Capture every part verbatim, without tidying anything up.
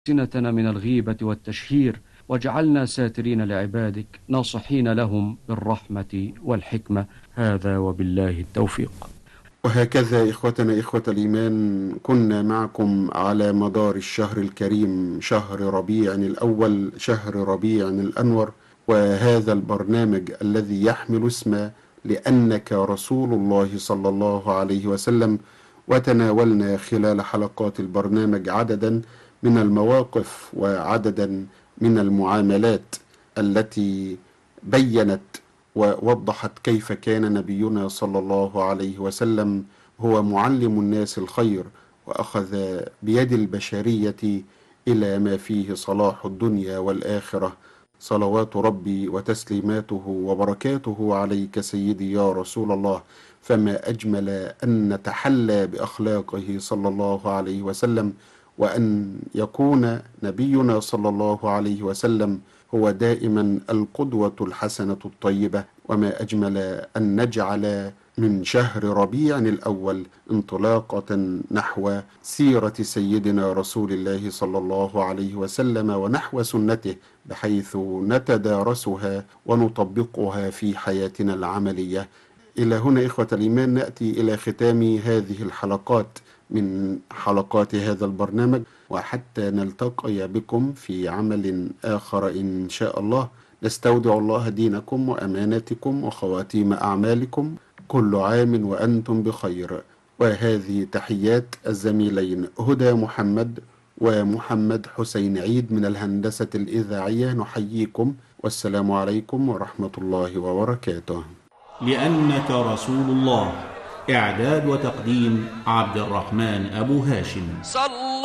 ألسنتنا من الغيبة والتشهير، واجعلنا ساترين لعبادك ناصحين لهم بالرحمة والحكمة. هذا وبالله التوفيق. وهكذا إخوتنا إخوة الإيمان، كنا معكم على مدار الشهر الكريم، شهر ربيع الأول، شهر ربيع الأنور، وهذا البرنامج الذي يحمل اسم لأنك رسول الله صلى الله عليه وسلم. وتناولنا خلال حلقات البرنامج عددا من المواقف وعددا من المعاملات التي بيّنت ووضحت كيف كان نبينا صلى الله عليه وسلم هو معلم الناس الخير، وأخذ بيد البشرية إلى ما فيه صلاح الدنيا والآخرة. صلوات ربي وتسليماته وبركاته عليك سيدي يا رسول الله. فما أجمل أن نتحلى بأخلاقه صلى الله عليه وسلم، وأن يكون نبينا صلى الله عليه وسلم هو دائما القدوة الحسنة الطيبة. وما أجمل أن نجعل من شهر ربيع الأول انطلاقة نحو سيرة سيدنا رسول الله صلى الله عليه وسلم ونحو سنته، بحيث نتدارسها ونطبقها في حياتنا العملية. إلى هنا إخوة الإيمان نأتي إلى ختام هذه الحلقات من حلقات هذا البرنامج، وحتى نلتقي بكم في عمل آخر إن شاء الله. نستودع الله دينكم وأماناتكم وخواتيم أعمالكم. كل عام وأنتم بخير. وهذه تحيات الزميلين هدى محمد ومحمد حسين عيد من الهندسة الإذاعية. نحييكم والسلام عليكم ورحمة الله وبركاته. لأنك رسول الله، إعداد وتقديم عبد الرحمن أبو هاشم. صلى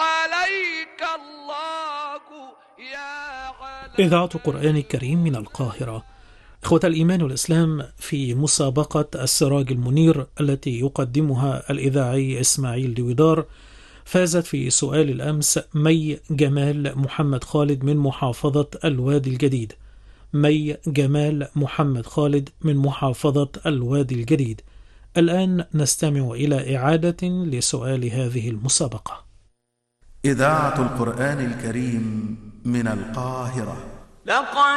عليك الله يا علي. إذاعة القرآن الكريم من القاهرة. إخوة الإيمان والإسلام، في مسابقة السراج المنير التي يقدمها الإذاعي إسماعيل دويدار، فازت في سؤال الأمس مي جمال محمد خالد من محافظة الوادي الجديد. مي جمال محمد خالد من محافظة الوادي الجديد. الآن نستمع إلى إعادة لسؤال هذه المسابقة. إذاعة القرآن الكريم من القاهرة. لقد